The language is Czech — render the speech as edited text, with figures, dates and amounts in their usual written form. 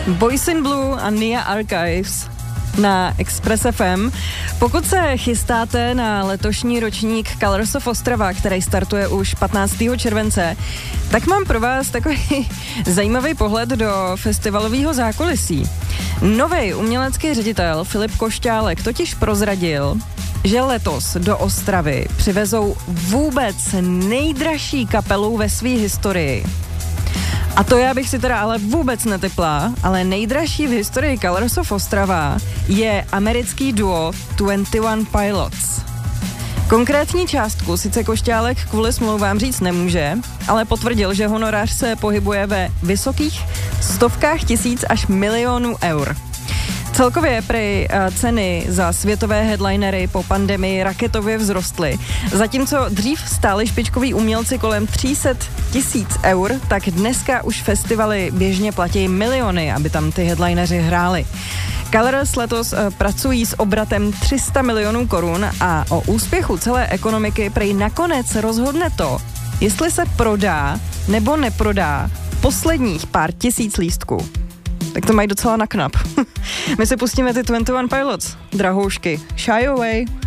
Boys in Blue a Nia Archives na Express FM. Pokud se chystáte na letošní ročník Colors of Ostrava, který startuje už 15. července, tak mám pro vás takový zajímavý pohled do festivalového zákulisí. Nový umělecký ředitel Filip Košťálek totiž prozradil, že letos do Ostravy přivezou vůbec nejdražší kapelu ve své historii. A to já bych si teda ale vůbec netypla, ale nejdražší v historii Colors of Ostrava je americký duo 21 Pilots. Konkrétní částku sice Košťálek kvůli smlouvám říct nemůže, ale potvrdil, že honorář se pohybuje ve vysokých stovkách tisíc až milionů eur. Celkově prej ceny za světové headlinery po pandemii raketově vzrostly. Zatímco dřív stáli špičkoví umělci kolem 300 000 eur, tak dneska už festivaly běžně platí miliony, aby tam ty headlineři hráli. Colors letos pracují s obratem 300 milionů korun a o úspěchu celé ekonomiky prej nakonec rozhodne to, jestli se prodá nebo neprodá posledních pár tisíc lístků. Tak to mají docela na knap. My si pustíme ty 21 Pilots, drahoušky. Shy Away.